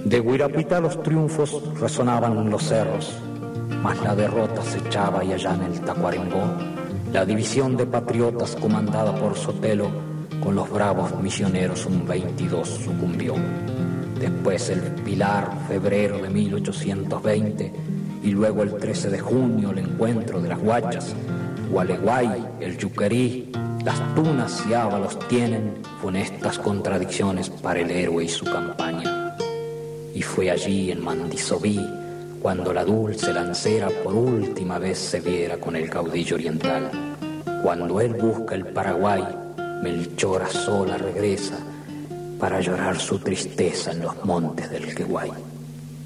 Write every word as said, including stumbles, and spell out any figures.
De Guirapita los triunfos resonaban en los cerros, mas la derrota se echaba y allá en el Tacuarembó, la división de patriotas comandada por Sotelo, con los bravos misioneros un veintidós sucumbió. Después el Pilar, febrero de mil ochocientos veinte, y luego el trece de junio el encuentro de las Guachas, Gualeguay, el Yuquerí, las Tunas y Ábalos tienen funestas contradicciones para el héroe y su campaña. Y fue allí en Mandisobí cuando la dulce lancera por última vez se viera con el caudillo oriental. Cuando él busca el Paraguay, Melchora sola regresa para llorar su tristeza en los montes del Queguay.